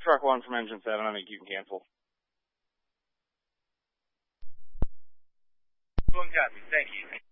Truck 1 from Engine 7. I think you can cancel. Boom, copy. Thank you.